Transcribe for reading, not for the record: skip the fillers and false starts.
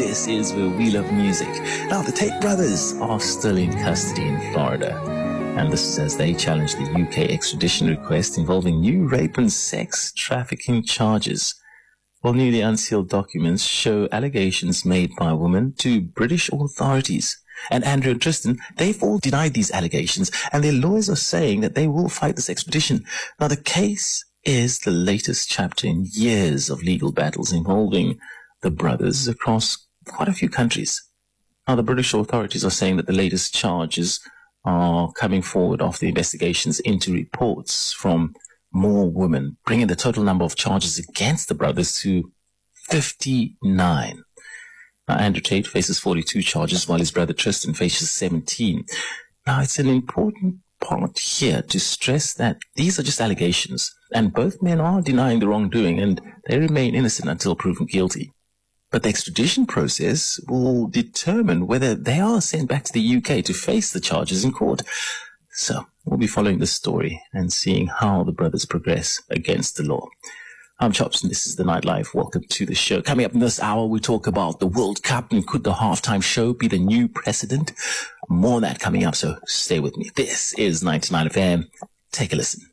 This is where we love music. Now, the Tate brothers are still in custody in Florida. And this is as they challenge the UK extradition request involving new rape and sex trafficking charges. Well, newly unsealed documents show allegations made by a woman to British authorities. And Andrew and Tristan, they've all denied these allegations, and their lawyers are saying that they will fight this extradition. Now, the case is the latest chapter in years of legal battles involving the brothers across quite a few countries. Now, the British authorities are saying that the latest charges are coming forward after investigations into reports from more women, bringing the total number of charges against the brothers to 59. Now, Andrew Tate faces 42 charges, while his brother Tristan faces 17. Now, it's an important part here to stress that these are just allegations, and both men are denying the wrongdoing, and they remain innocent until proven guilty. But the extradition process will determine whether they are sent back to the UK to face the charges in court. So, we'll be following this story and seeing how the brothers progress against the law. I'm Chops, and this is The Nightlife. Welcome to the show. Coming up in this hour, we talk about the World Cup and could the halftime show be the new precedent? More on that coming up, so stay with me. This is 99 FM. Take a listen.